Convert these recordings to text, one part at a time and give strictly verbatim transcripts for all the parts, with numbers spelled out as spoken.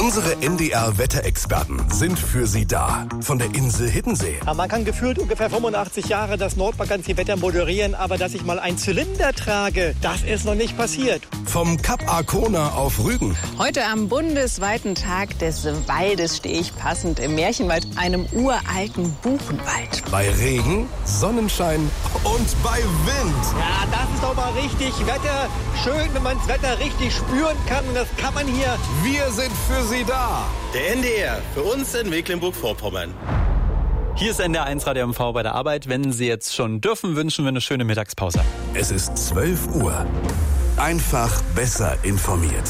Unsere N D R-Wetterexperten sind für Sie da. Von der Insel Hiddensee. Ja, man kann gefühlt ungefähr fünfundachtzig Jahre das Nordmagazin Wetter moderieren, aber dass ich mal einen Zylinder trage, das ist noch nicht passiert. Vom Kap Arkona auf Rügen. Heute am bundesweiten Tag des Waldes stehe ich passend im Märchenwald, einem uralten Buchenwald. Bei Regen, Sonnenschein und bei Wind. Ja, das ist doch mal richtig Wetter. Schön, wenn man das Wetter richtig spüren kann. Und das kann man hier. Wir sind für Sie da. Der N D R, für uns in Mecklenburg-Vorpommern. Hier ist N D R eins Radio M V bei der Arbeit. Wenn Sie jetzt schon dürfen, wünschen wir eine schöne Mittagspause. Es ist zwölf Uhr. Einfach besser informiert.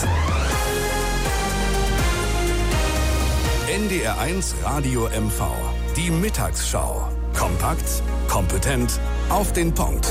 N D R eins Radio M V. Die Mittagsschau. Kompakt, kompetent, auf den Punkt.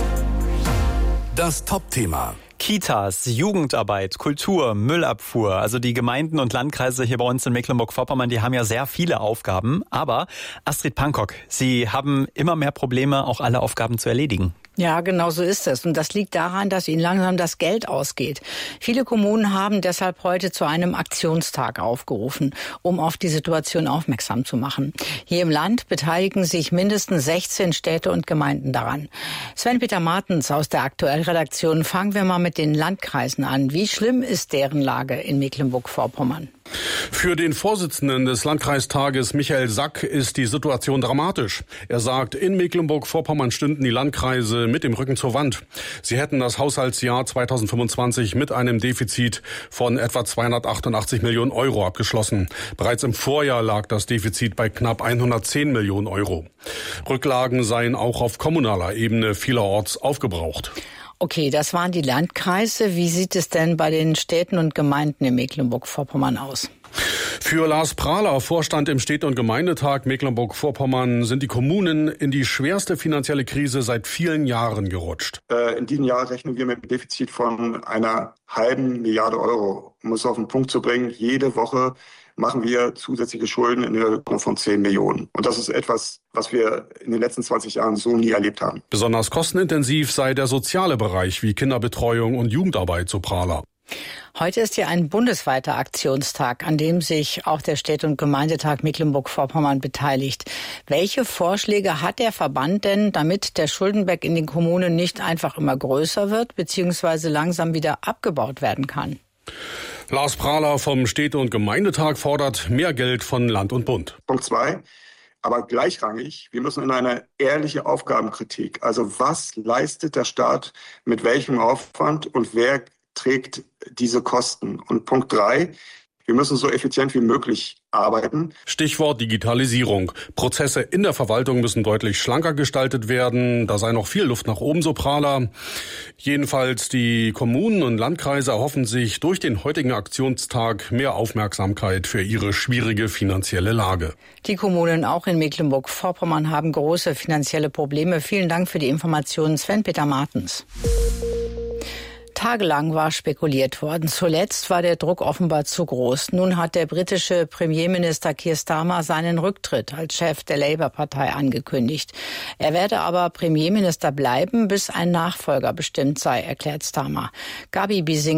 Das Top-Thema. Kitas, Jugendarbeit, Kultur, Müllabfuhr, also die Gemeinden und Landkreise hier bei uns in Mecklenburg-Vorpommern, die haben ja sehr viele Aufgaben. Aber Astrid Pankok, Sie haben immer mehr Probleme, auch alle Aufgaben zu erledigen. Ja, genau so ist es. Und das liegt daran, dass ihnen langsam das Geld ausgeht. Viele Kommunen haben deshalb heute zu einem Aktionstag aufgerufen, um auf die Situation aufmerksam zu machen. Hier im Land beteiligen sich mindestens sechzehn Städte und Gemeinden daran. Sven-Peter Martens aus der Aktuell-Redaktion. Fangen wir mal mit den Landkreisen an. Wie schlimm ist deren Lage in Mecklenburg-Vorpommern? Für den Vorsitzenden des Landkreistages, Michael Sack, ist die Situation dramatisch. Er sagt, in Mecklenburg-Vorpommern stünden die Landkreise mit dem Rücken zur Wand. Sie hätten das Haushaltsjahr zweitausendfünfundzwanzig mit einem Defizit von etwa zweihundertachtundachtzig Millionen Euro abgeschlossen. Bereits im Vorjahr lag das Defizit bei knapp hundertzehn Millionen Euro. Rücklagen seien auch auf kommunaler Ebene vielerorts aufgebraucht. Okay, das waren die Landkreise. Wie sieht es denn bei den Städten und Gemeinden in Mecklenburg-Vorpommern aus? Für Lars Prahler, Vorstand im Städte- und Gemeindetag Mecklenburg-Vorpommern, sind die Kommunen in die schwerste finanzielle Krise seit vielen Jahren gerutscht. Äh, in diesem Jahr rechnen wir mit einem Defizit von einer halben Milliarde Euro. Um es auf den Punkt zu bringen, jede Woche machen wir zusätzliche Schulden in Höhe von zehn Millionen. Und das ist etwas, was wir in den letzten zwanzig Jahren so nie erlebt haben. Besonders kostenintensiv sei der soziale Bereich wie Kinderbetreuung und Jugendarbeit, so Prahler. Heute ist ja ein bundesweiter Aktionstag, an dem sich auch der Städte- und Gemeindetag Mecklenburg-Vorpommern beteiligt. Welche Vorschläge hat der Verband denn, damit der Schuldenberg in den Kommunen nicht einfach immer größer wird, beziehungsweise langsam wieder abgebaut werden kann? Lars Prahler vom Städte- und Gemeindetag fordert mehr Geld von Land und Bund. Punkt zwei. Aber gleichrangig, wir müssen in eine ehrliche Aufgabenkritik, also was leistet der Staat mit welchem Aufwand und wer trägt diese Kosten? Und Punkt drei, wir müssen so effizient wie möglich arbeiten. Stichwort Digitalisierung. Prozesse in der Verwaltung müssen deutlich schlanker gestaltet werden. Da sei noch viel Luft nach oben, so Prahler. Jedenfalls die Kommunen und Landkreise erhoffen sich durch den heutigen Aktionstag mehr Aufmerksamkeit für ihre schwierige finanzielle Lage. Die Kommunen auch in Mecklenburg-Vorpommern haben große finanzielle Probleme. Vielen Dank für die Informationen, Sven-Peter Martens. Tagelang war spekuliert worden. Zuletzt war der Druck offenbar zu groß. Nun hat der britische Premierminister Keir Starmer seinen Rücktritt als Chef der Labour-Partei angekündigt. Er werde aber Premierminister bleiben, bis ein Nachfolger bestimmt sei, erklärt Starmer. Gabi Biesing